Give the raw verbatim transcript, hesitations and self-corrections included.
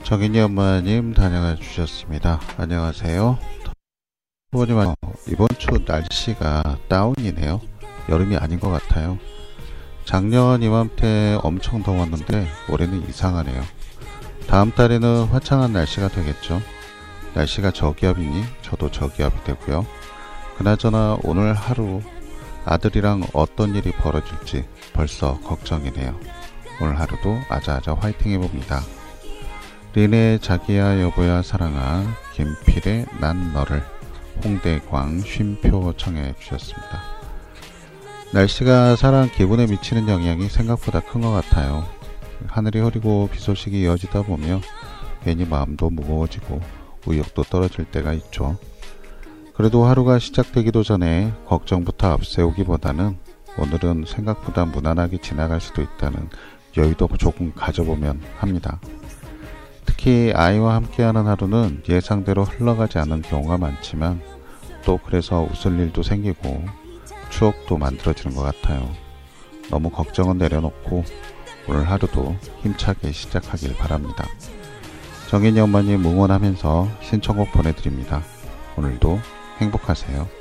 정인이 엄마님 다녀가 주셨습니다. 안녕하세요. 부모님, 이번 주 날씨가 다운이네요. 여름이 아닌 것 같아요. 작년 이맘때 엄청 더웠는데 올해는 이상하네요. 다음 달에는 화창한 날씨가 되겠죠. 날씨가 저기압이니 저도 저기압이 되고요. 그나저나 오늘 하루 아들이랑 어떤 일이 벌어질지 벌써 걱정이네요. 오늘 하루도 아자아자 화이팅 해봅니다. 린의 자기야 여보야 사랑아, 김필의 난 너를, 홍대광 쉼표 청해 주셨습니다. 날씨가 사람 기분에 미치는 영향이 생각보다 큰 것 같아요. 하늘이 흐리고 비 소식이 이어지다 보며 괜히 마음도 무거워지고 의욕도 떨어질 때가 있죠. 그래도 하루가 시작되기도 전에 걱정부터 앞세우기보다는 오늘은 생각보다 무난하게 지나갈 수도 있다는 여유도 조금 가져보면 합니다. 특히 아이와 함께하는 하루는 예상대로 흘러가지 않는 경우가 많지만 또 그래서 웃을 일도 생기고 추억도 만들어지는 것 같아요. 너무 걱정은 내려놓고 오늘 하루도 힘차게 시작하길 바랍니다. 정인이 엄마님 응원하면서 신청곡 보내드립니다. 오늘도 행복하세요.